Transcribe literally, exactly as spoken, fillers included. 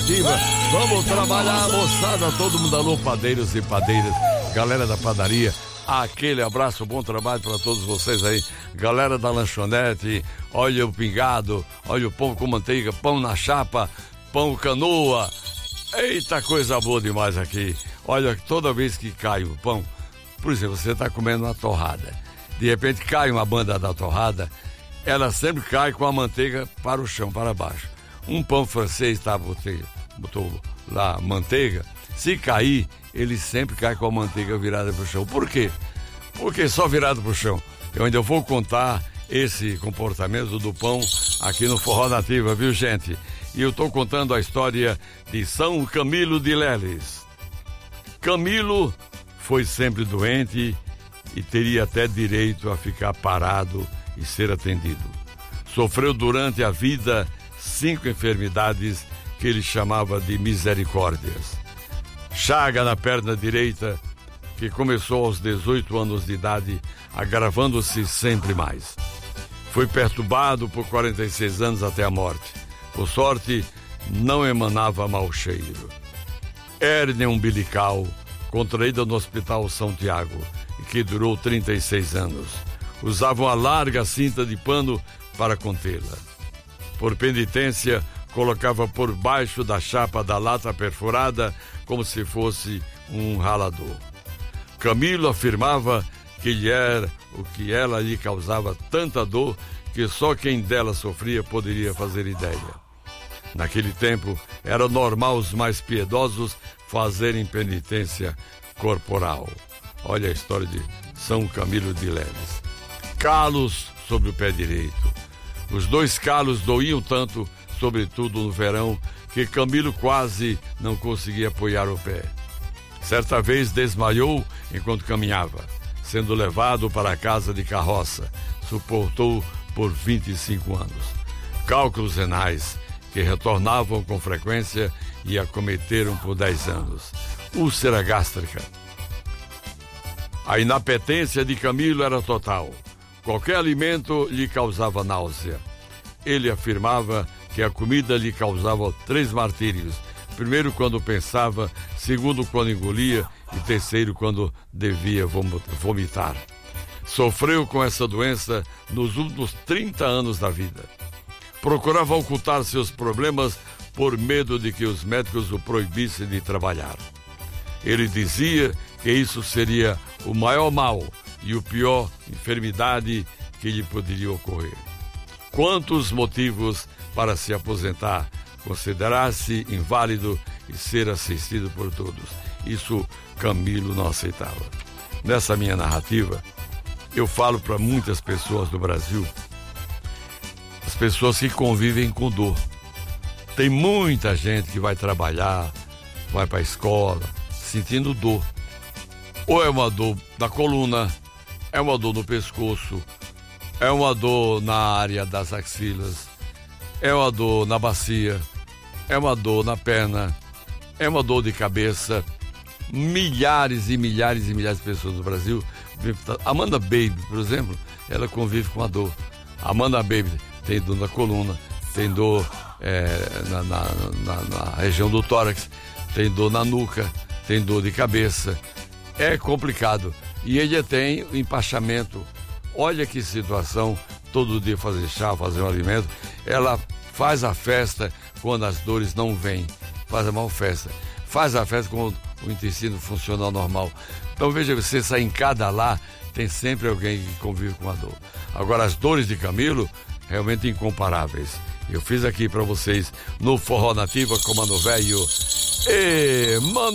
Nativa. Vamos trabalhar, moçada, todo mundo, alô, padeiros e padeiras, galera da padaria, aquele abraço, bom trabalho para todos vocês aí, galera da lanchonete, olha o pingado, olha o pão com manteiga, pão na chapa, pão canoa, eita, coisa boa demais aqui. Olha, toda vez que cai o pão, por exemplo, você está comendo uma torrada, de repente cai uma banda da torrada, ela sempre cai com a manteiga para o chão, para baixo. Um pão francês, tá, botei, botou lá manteiga, se cair, ele sempre cai com a manteiga virada para o chão. Por quê? Porque só virado para o chão. Eu ainda vou contar esse comportamento do pão aqui no Forró Nativa, viu, gente? E eu estou contando a história de São Camilo de Leles. Camilo foi sempre doente e teria até direito a ficar parado e ser atendido. Sofreu durante a vida cinco enfermidades que ele chamava de misericórdias. Chaga na perna direita, que começou aos dezoito anos de idade, agravando-se sempre mais. Foi perturbado por quarenta e seis anos até a morte. Por sorte, não emanava mau cheiro. Hérnia umbilical, contraída no Hospital São Tiago, e que durou trinta e seis anos. Usava uma larga cinta de pano para contê-la. Por penitência, colocava por baixo da chapa da lata perfurada como se fosse um ralador. Camilo afirmava que lhe era o que ela lhe causava tanta dor que só quem dela sofria poderia fazer ideia. Naquele tempo, era normal os mais piedosos fazerem penitência corporal. Olha a história de São Camilo de Leles. Calos sobre o pé direito. Os dois calos doíam tanto, sobretudo no verão, que Camilo quase não conseguia apoiar o pé. Certa vez desmaiou enquanto caminhava, sendo levado para a casa de carroça. Suportou por vinte e cinco anos. Cálculos renais, que retornavam com frequência e acometeram por dez anos. Úlcera gástrica. A inapetência de Camilo era total. Qualquer alimento lhe causava náusea. Ele afirmava que a comida lhe causava três martírios. Primeiro, quando pensava, segundo, quando engolia e terceiro, quando devia vomitar. Sofreu com essa doença nos últimos trinta anos da vida. Procurava ocultar seus problemas por medo de que os médicos o proibissem de trabalhar. Ele dizia que isso seria o maior mal e o pior enfermidade que lhe poderia ocorrer. Quantos motivos para se aposentar, considerar-se inválido e ser assistido por todos. Isso Camilo não aceitava. Nessa minha narrativa, eu falo para muitas pessoas do Brasil, as pessoas que convivem com dor. Tem muita gente que vai trabalhar, vai para a escola, sentindo dor. Ou é uma dor na coluna, é uma dor no pescoço, é uma dor na área das axilas, é uma dor na bacia, é uma dor na perna, é uma dor de cabeça. Milhares e milhares e milhares de pessoas no Brasil. Amanda Baby, por exemplo, ela convive com a dor. Amanda Baby tem dor na coluna, tem dor é, na, na, na, na região do tórax, tem dor na nuca, tem dor de cabeça. É complicado. E ele tem empachamento. Olha que situação, todo dia fazer chá, fazer um alimento. Ela faz a festa quando as dores não vêm. Faz a mal festa. Faz a festa quando o intestino funciona normal. Então veja, você sai em cada lá, tem sempre alguém que convive com a dor. Agora, as dores de Camilo, realmente incomparáveis. Eu fiz aqui para vocês no Forró Nativa, Comando Velho e Mano